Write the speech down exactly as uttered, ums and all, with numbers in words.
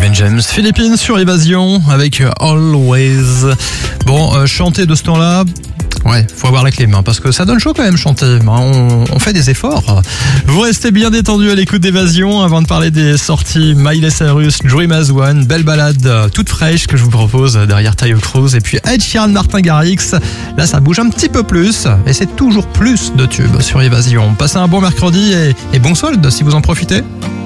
Brian James, Philippines sur Évasion avec Always. Bon, euh, chanter de ce temps-là, ouais, faut avoir la clé main parce que ça donne chaud quand même chanter. On, on fait des efforts. Vous restez bien détendu à l'écoute d'Évasion avant de parler des sorties Miley Cyrus, Dream as One, belle balade euh, toute fraîche que je vous propose derrière Tayo Cruz et puis Ed Sheeran, Martin Garrix. Là, ça bouge un petit peu plus et c'est toujours plus de tubes sur Évasion. Passez un bon mercredi et, et bon solde si vous en profitez.